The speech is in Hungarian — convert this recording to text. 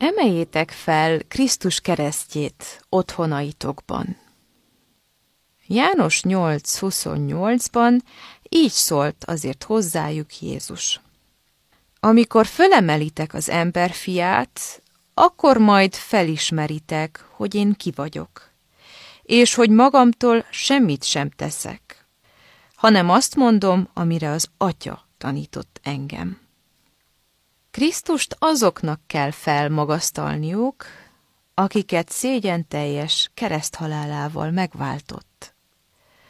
Emeljétek fel Krisztus keresztjét otthonaitokban. János 8:28-ban így szólt azért hozzájuk Jézus. Amikor fölemelitek az emberfiát, akkor majd felismeritek, hogy én ki vagyok, és hogy magamtól semmit sem teszek, hanem azt mondom, amire az Atya tanított engem. Krisztust azoknak kell felmagasztalniuk, akiket szégyenteljes kereszthalálával megváltott.